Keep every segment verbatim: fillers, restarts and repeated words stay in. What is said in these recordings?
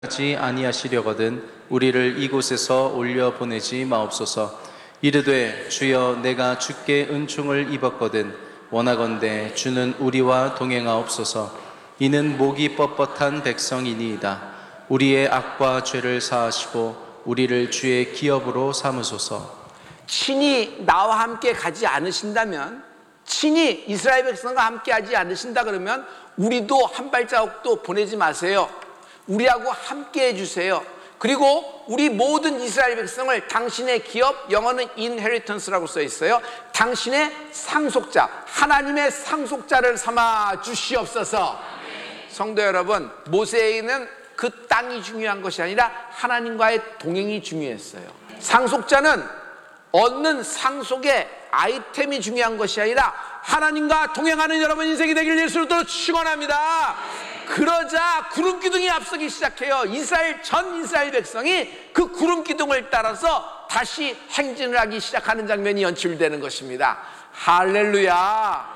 하지 아니하시려거든 우리를 이곳에서 올려 보내지 마옵소서. 이르되 주여 내가 주께 은총을 입었거든 원하건대 주는 우리와 동행하옵소서. 이는 목이 뻣뻣한 백성이니이다. 우리의 악과 죄를 사하시고 우리를 주의 기업으로 삼으소서. 친히 나와 함께 가지 않으신다면, 친히 이스라엘 백성과 함께 하지 않으신다 그러면 우리도 한 발자국도 보내지 마세요. 우리하고 함께 해주세요. 그리고 우리 모든 이스라엘 백성을 당신의 기업, 영어는 inheritance라고 써 있어요. 당신의 상속자, 하나님의 상속자를 삼아 주시옵소서. 성도 여러분, 모세에게는 그 땅이 중요한 것이 아니라 하나님과의 동행이 중요했어요. 상속자는 얻는 상속의 아이템이 중요한 것이 아니라 하나님과 동행하는 여러분 인생이 되길 예수로 축원합니다. 그러자 구름 기둥이 앞서기 시작해요. 이스라엘 전 이스라엘 백성이 그 구름 기둥을 따라서 다시 행진을 하기 시작하는 장면이 연출되는 것입니다. 할렐루야,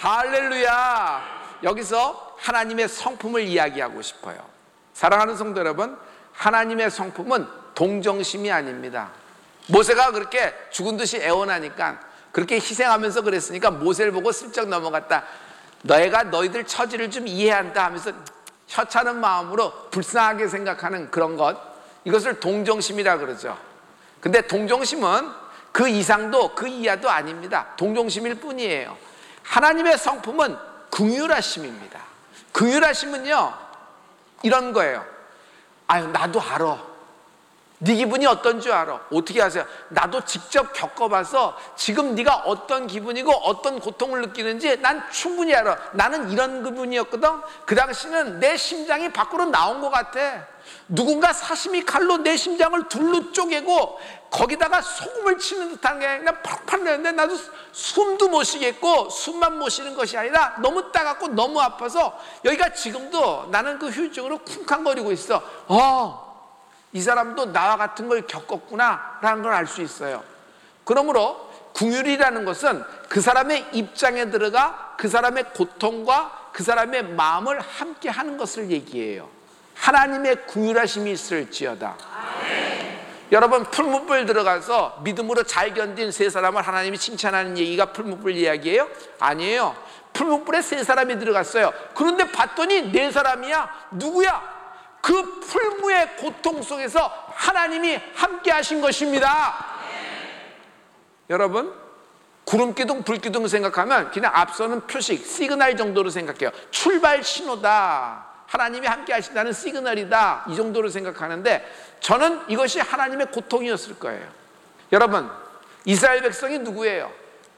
할렐루야. 여기서 하나님의 성품을 이야기하고 싶어요. 사랑하는 성도 여러분, 하나님의 성품은 동정심이 아닙니다. 모세가 그렇게 죽은 듯이 애원하니까, 그렇게 희생하면서 그랬으니까 모세를 보고 슬쩍 넘어갔다. 너희가 너희들 처지를 좀 이해한다 하면서 혀차는 마음으로 불쌍하게 생각하는 그런 것, 이것을 동정심이라 그러죠. 근데 동정심은 그 이상도 그 이하도 아닙니다. 동정심일 뿐이에요. 하나님의 성품은 긍휼하심입니다. 긍휼하심은요 이런 거예요. 아유, 나도 알아. 네 기분이 어떤 줄 알아. 어떻게 아세요? 나도 직접 겪어봐서 지금 네가 어떤 기분이고 어떤 고통을 느끼는지 난 충분히 알아. 나는 이런 기분이었거든. 그 당시는 내 심장이 밖으로 나온 것 같아. 누군가 사시미 칼로 내 심장을 둘로 쪼개고 거기다가 소금을 치는 듯한 게 그냥 팍팍 내는데 나도 숨도 못 쉬겠고, 숨만 못 쉬는 것이 아니라 너무 따갑고 너무 아파서 여기가 지금도 나는 그 후유증으로 쿵쾅거리고 있어. 어 이 사람도 나와 같은 걸 겪었구나 라는 걸 알 수 있어요. 그러므로 긍휼이라는 것은 그 사람의 입장에 들어가 그 사람의 고통과 그 사람의 마음을 함께 하는 것을 얘기해요. 하나님의 긍휼하심이 있을지어다. 아멘. 여러분, 풀무불 들어가서 믿음으로 잘 견딘 세 사람을 하나님이 칭찬하는 얘기가 풀무불 이야기예요? 아니에요. 풀무불에 세 사람이 들어갔어요. 그런데 봤더니 네 사람이야. 누구야? 그 풀무의 고통 속에서 하나님이 함께 하신 것입니다. 네. 여러분, 구름기둥, 불기둥 생각하면 그냥 앞서는 표식, 시그널 정도로 생각해요. 출발 신호다, 하나님이 함께 하신다는 시그널이다, 이 정도로 생각하는데 저는 이것이 하나님의 고통이었을 거예요. 여러분, 이스라엘 백성이 누구예요?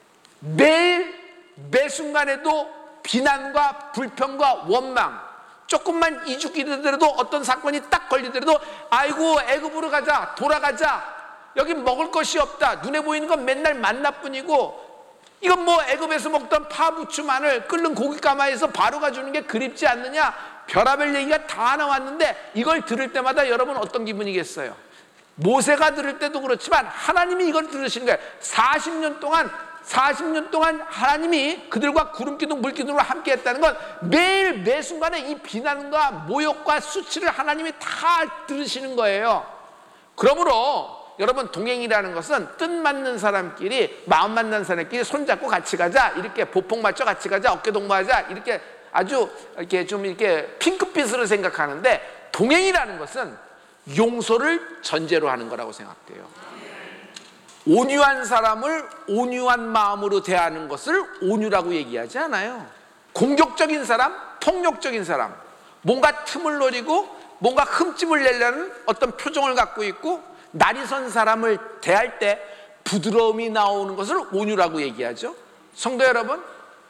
매일 매 순간에도 비난과 불평과 원망, 조금만 이죽이더라도 어떤 사건이 딱 걸리더라도 아이고 애굽으로 가자, 돌아가자, 여기 먹을 것이 없다, 눈에 보이는 건 맨날 만나뿐이고, 이건 뭐 애굽에서 먹던 파, 부추, 마늘, 끓는 고기 가마에서 바로가 주는 게 그립지 않느냐, 별하별 얘기가 다 나왔는데 이걸 들을 때마다 여러분 어떤 기분이겠어요? 모세가 들을 때도 그렇지만 하나님이 이걸 들으시는 거예요. 사십 년 동안 사십 년 동안 하나님이 그들과 구름기둥, 물기둥으로 함께 했다는 건 매일 매 순간에 이 비난과 모욕과 수치를 하나님이 다 들으시는 거예요. 그러므로 여러분, 동행이라는 것은 뜻 맞는 사람끼리, 마음 맞는 사람끼리 손잡고 같이 가자, 이렇게 보폭 맞춰 같이 가자, 어깨 동무하자, 이렇게 아주 이렇게 좀 이렇게 핑크빛으로 생각하는데, 동행이라는 것은 용서를 전제로 하는 거라고 생각돼요. 온유한 사람을 온유한 마음으로 대하는 것을 온유라고 얘기하지 않아요. 공격적인 사람, 폭력적인 사람, 뭔가 틈을 노리고 뭔가 흠집을 내려는 어떤 표정을 갖고 있고, 날이 선 사람을 대할 때 부드러움이 나오는 것을 온유라고 얘기하죠. 성도 여러분,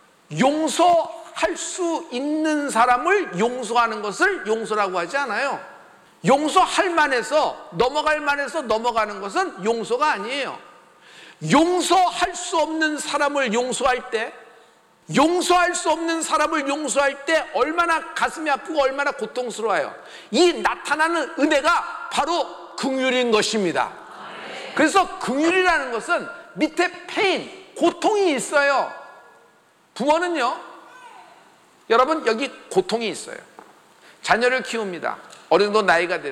용서할 수 있는 사람을 용서하는 것을 용서라고 하지 않아요. 용서할 만해서, 넘어갈 만해서 넘어가는 것은 용서가 아니에요. 용서할 수 없는 사람을 용서할 때, 용서할 수 없는 사람을 용서할 때 얼마나 가슴이 아프고 얼마나 고통스러워요. 이 나타나는 은혜가 바로 긍휼인 것입니다. 그래서 긍휼이라는 것은 밑에 페인, 고통이 있어요. 부모는요, 여러분, 여기 고통이 있어요. 자녀를 키웁니다. 어느 정도 나이가 돼서